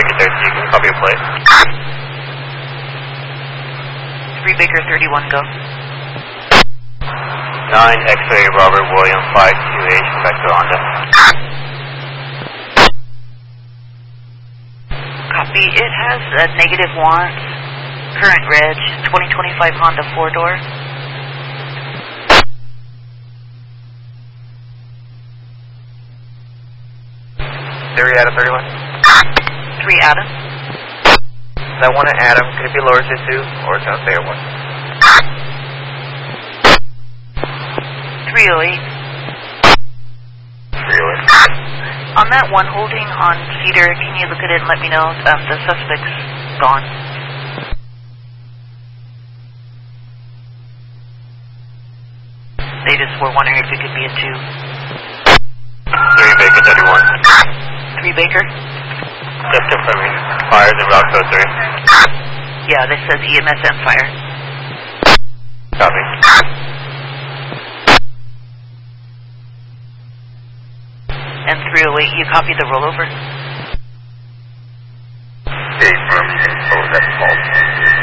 Yankee 13, you can copy a plate. 3 Baker 31, go. 9 X-ray Robert William 52H, back to Honda. Copy. It has a negative once, current reg, 2025 Honda 4-door. 3 Adam 31. 3 Adam. That one at Adam, could it be lowered to 2, or it's going to stay at 1? 308. 308. On that one holding on Cedar, can you look at it and let me know the suspect's gone? They just were wondering if it could be a 2. 3 Baker 31. 3 Baker? Just confirming. Fires in Rockville 3. Yeah, this says EMS and fire. Copy. And 308, you copy the rollover? State from info, that's false.